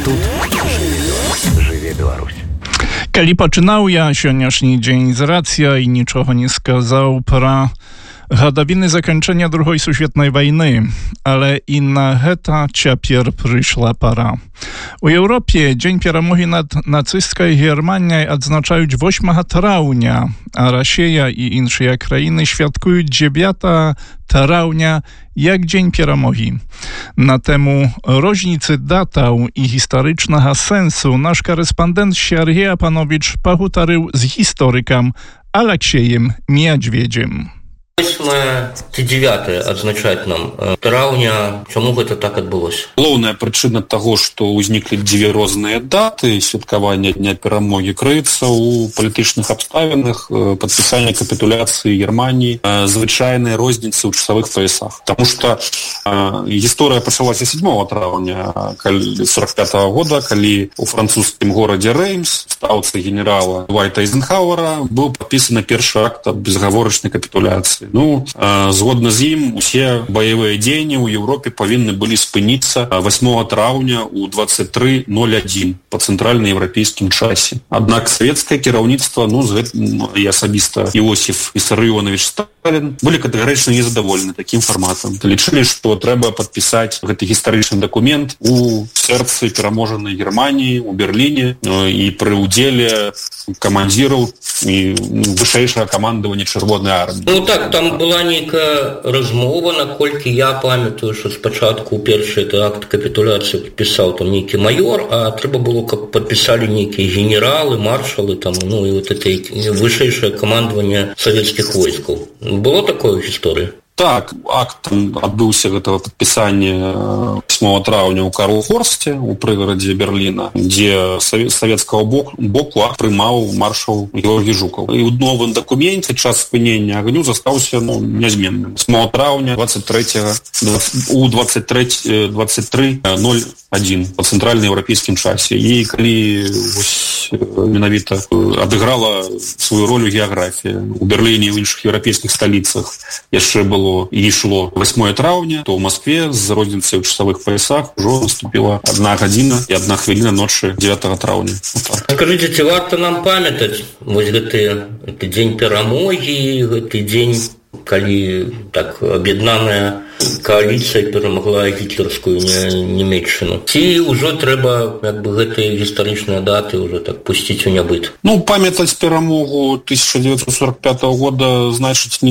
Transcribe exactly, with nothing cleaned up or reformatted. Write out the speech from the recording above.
Тут жыве Беларусь. Калі пачынаў я сённяшні дзень з рацыя і нічога не сказаў пра гадавіны заканчэння другой сусветнай вайны, але і на гэта цяпер прыйшла пара. У Еўропе дзень перамогі над нацысцкай Германіяй адзначаюць восьмага траўня, а Расія і іншыя краіны святкуюць дзевятага траўня як дзень перамогі. На тэму розніцы датаў і гістарычнага сэнсу наш корэспандэнт Сергей Апанович пагутарыў з гісторыкам Алексеем Мядзведзем. восьмае ці дзевятае адзначаць нам траўня. Чаму гэта так адбылося? Галоўная прычына таго, што ўзніклі дзве розныя даты святкавання дня перамогі, крыецца ў палітычных абставінах падпісання капітуляцыі Германіі, звычайнай розніцы ў часавых паясах. Таму што гісторыя пачалася сёмага траўня сорок пятага года, калі у французскім горадзе Реймс в стаўцы генерала Вайта Эйзенхауэра быў падпісаны першы акт аб безгаворачнай капітуляцыі. Ну, згодна з ім, усе баявыя дзеянні ў Еўропе павінны былі спыніцца восьмага траўня ў двадцать три ноль один па цэнтральнаеўрапейскім часе. Аднак савецкае кіраўніцтва, ну, з гэтым і асабіста Іосіф Вісарыёнович Сталін былі катэгарычна незадаволены такім фарматам. Лічылі, што трэба падпісаць гэты гістарычны дакумент у сэрцы пераможанай Германіі, у Берліне, і пры ўдзеле камандзіраў і вышэйшага камандавання чырвонай арміі. Ну так, там была нейкая размова, наколькі я памятаю, што спачатку першы акт капітуляцыі падпісаў там нейкі майор, а трэба было, каб падпісалі нейкія генералы, маршалы, там, ну і вот это вышэйшае камандаванне савецкіх войскаў. Было такое ў гісторыі? Так, акт адбыўся гэтага падпісання восьмага траўня ў Карлхорсце, у прыгарадзе Берліна, дзе савецкага боку акт прымаў маршал Георгій Жукаў. І ў новым дакуменце час спынення агню застаўся, ну, нязменным. восьмага траўня двадцать третьего у двадцать три ноль один па цэнтральнаеўрапейскім часе. І калі вось менавіта адыграла сваю ролю геаграфія у Берліне і ў іншых еўрапейскіх сталіцах яшчэ было і ішло восьмое траўня, то ў Маскве з розніцай у часавых паясах ужо наступіла одна гадзіна і одна хвіліна ночы дзевятага траўня. Скажыце, ці варта нам памятаць вось гэты, гэты дзень перамогі, гэты дзень, калі так аб'яднаная коаліцыя перамагла гітлерскую нямецчыну? Ці ўжо трэба як бы гэтыя гістарычныя даты ўжо так пусціць у нябыт? Ну, памятаць перамогу тысяча девятьсот сорок пятого года значыць не